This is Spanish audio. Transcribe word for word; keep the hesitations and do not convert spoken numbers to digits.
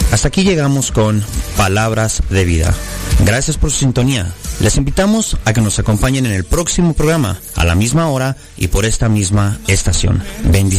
Hasta aquí llegamos con Palabras de Vida. Gracias por su sintonía. Les invitamos a que nos acompañen en el próximo programa, a la misma hora y por esta misma estación. Bendiciones.